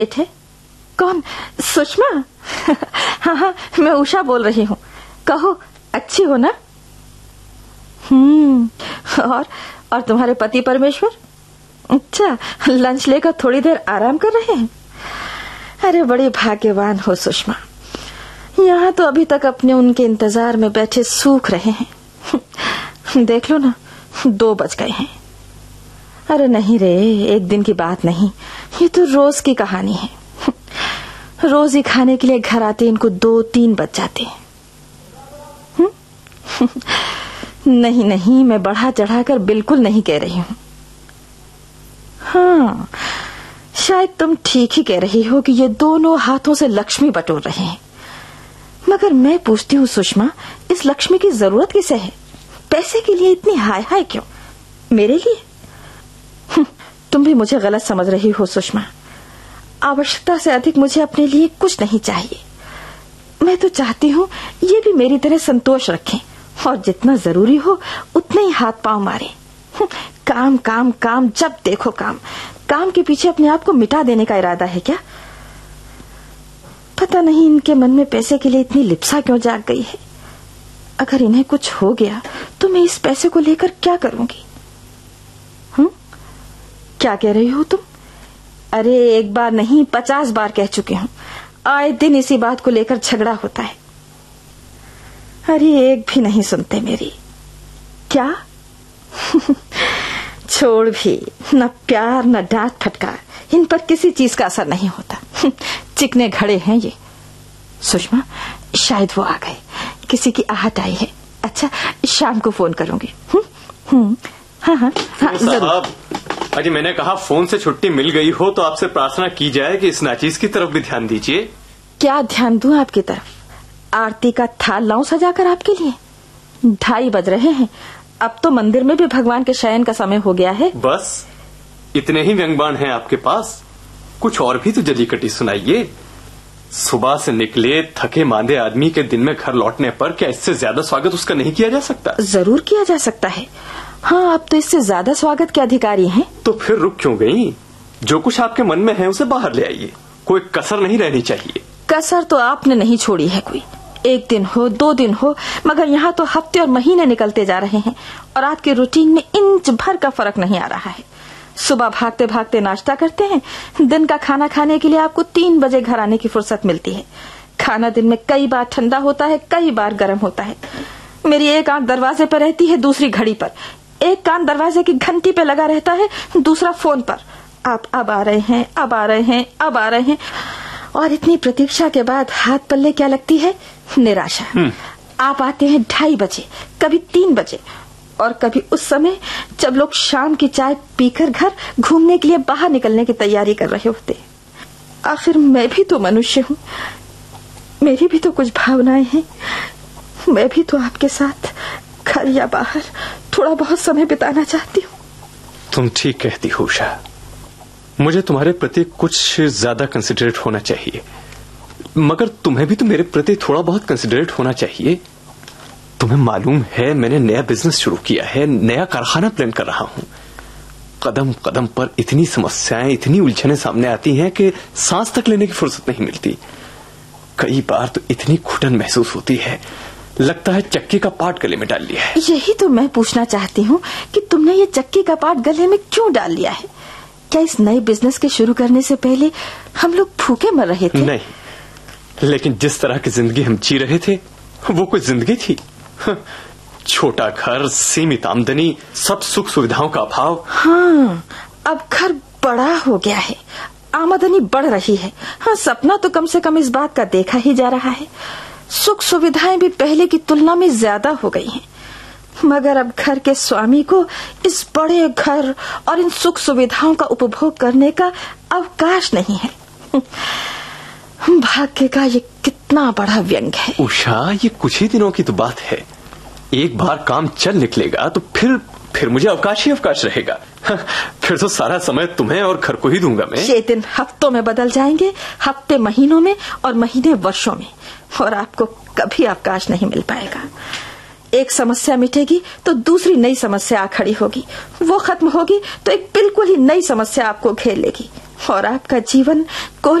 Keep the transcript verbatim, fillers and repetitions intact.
है? कौन? सुषमा? हाँ हाँ, मैं उषा बोल रही हूँ। कहो, अच्छी हो ना? हम्म और और तुम्हारे पति परमेश्वर? अच्छा, लंच लेकर थोड़ी देर आराम कर रहे हैं? अरे बड़ी भाग्यवान हो सुषमा, यहाँ तो अभी तक अपने उनके इंतजार में बैठे सूख रहे हैं। देख लो ना, दो बज गए हैं। अरे नहीं रे, एक दिन की बात नहीं, ये तो रोज की कहानी है। रोज ही खाने के लिए घर आते इनको दो तीन बज जाते हैं। नहीं नहीं, मैं बढ़ा चढ़ाकर बिल्कुल नहीं कह रही हूँ। हाँ, शायद तुम ठीक ही कह रही हो कि ये दोनों हाथों से लक्ष्मी बटोर रहे हैं। मगर मैं पूछती हूँ सुषमा, इस लक्ष्मी की जरूरत किसे है? पैसे के लिए इतनी हाय हाय क्यों? मेरे लिए? तुम भी मुझे गलत समझ रही हो सुषमा। आवश्यकता से अधिक मुझे अपने लिए कुछ नहीं चाहिए। मैं तो चाहती हूँ ये भी मेरी तरह संतोष रखें और जितना जरूरी हो उतने ही हाथ पांव मारे। काम काम काम, जब देखो काम। काम के पीछे अपने आप को मिटा देने का इरादा है क्या? पता नहीं इनके मन में पैसे के लिए इतनी लिप्सा क्यों जाग गई है। अगर इन्हें कुछ हो गया तो मैं इस पैसे को लेकर क्या करूंगी? हम्म क्या कह रही हो तुम? अरे एक बार नहीं, पचास बार कह चुकी हूँ। आए दिन इसी बात को लेकर झगड़ा होता है। अरे एक भी नहीं सुनते मेरी। क्या? छोड़ भी, न प्यार न डांट फटकार, इन पर किसी चीज का असर नहीं होता। चिकने घड़े हैं ये। सुषमा, शायद वो आ गए, किसी की आहट आई है। अच्छा, शाम को फोन करूंगी। हम्म हम्म हाँ हाँ हाँ जरूर। अजी मैंने कहा फोन से छुट्टी मिल गई हो तो आपसे प्रार्थना की जाए कि इस नाचीज की तरफ भी ध्यान दीजिए। क्या ध्यान दूं आपकी तरफ? आरती का थाल लाऊं सजाकर आपके लिए? ढाई बज रहे हैं, अब तो मंदिर में भी भगवान के शयन का समय हो गया है। बस इतने ही व्यंग्यबाण हैं आपके पास? कुछ और भी तो जली कटी सुनाइए। सुबह से निकले थके मांदे आदमी के दिन में घर लौटने पर क्या इससे ज्यादा स्वागत उसका नहीं किया जा सकता? जरूर किया जा सकता है। हाँ, अब तो इससे ज्यादा स्वागत के अधिकारी हैं। तो फिर रुक क्यों गई? जो कुछ आपके मन में है उसे बाहर ले आइए, कोई कसर नहीं रहनी चाहिए। कसर तो आपने नहीं छोड़ी है कोई। एक दिन हो, दो दिन हो, मगर यहाँ तो हफ्ते और महीने निकलते जा रहे हैं और आपके रूटीन में इंच भर का फर्क नहीं आ रहा है। सुबह भागते भागते नाश्ता करते हैं, दिन का खाना खाने के लिए आपको तीन बजे घर आने की फुर्सत मिलती है। खाना दिन में कई बार ठंडा होता है, कई बार गर्म होता है। मेरी एक आंख दरवाजे पर रहती है, दूसरी घड़ी पर। एक कान दरवाजे की घंटी पे लगा रहता है, दूसरा फोन पर। आप अब आ रहे हैं, अब आ रहे हैं, अब आ रहे हैं। और इतनी प्रतीक्षा के बाद हाथ पल्ले क्या लगती है? निराशा। आप आते हैं ढाई बजे, कभी तीन बजे, और कभी उस समय जब लोग शाम की चाय पीकर घर घूमने के लिए बाहर निकलने की तैयारी कर रहे होते। आखिर मैं भी तो मनुष्य हूँ, मेरी भी तो कुछ भावनाएं हैं। मैं भी तो आपके साथ घर या बाहर थोड़ा बहुत समय बिताना चाहती हूँ। तुम ठीक कहती हो उषा, मुझे तुम्हारे प्रति कुछ ज्यादा कंसिडरेट होना चाहिए, मगर तुम्हें भी तो मेरे प्रति थोड़ा बहुत कंसिडरेट होना चाहिए। तुम्हें मालूम है मैंने नया बिजनेस शुरू किया है, नया कारखाना प्लान कर रहा हूँ। कदम कदम पर इतनी समस्याएं, इतनी उलझनें सामने आती हैं कि सांस तक लेने की फुर्सत नहीं मिलती। कई बार तो इतनी घुटन महसूस होती है, लगता है चक्की का पार्ट गले में डाल लिया है। यही तो मैं पूछना चाहती हूँ कि तुमने ये चक्की का पार्ट गले में क्यों डाल लिया है? क्या इस नए बिजनेस के शुरू करने से पहले हम लोग भूखे मर रहे थे? नहीं, लेकिन जिस तरह की जिंदगी हम जी रहे थे वो कोई जिंदगी थी? छोटा घर, सीमित आमदनी, सब सुख सुविधाओं का अभाव। हाँ, अब घर बड़ा हो गया है, आमदनी बढ़ रही है। हाँ, सपना तो कम से कम इस बात का देखा ही जा रहा है। सुख सुविधाएं भी पहले की तुलना में ज्यादा हो गई हैं, मगर अब घर के स्वामी को इस बड़े घर और इन सुख सुविधाओं का उपभोग करने का अवकाश नहीं है। भाग्य का ये कितना बड़ा व्यंग है। उषा, ये कुछ ही दिनों की तो बात है। एक बार काम चल निकलेगा तो फिर फिर मुझे अवकाश ही अवकाश रहेगा। फिर तो सारा समय तुम्हें और घर को ही दूंगा मैं। ये दिन हफ्तों में बदल जाएंगे, हफ्ते महीनों में और महीने वर्षों में, और आपको कभी अवकाश नहीं मिल पाएगा। एक समस्या मिटेगी तो दूसरी नई समस्या आ खड़ी होगी, वो खत्म होगी तो एक बिल्कुल ही नई समस्या आपको घेर लेगी। और आपका जीवन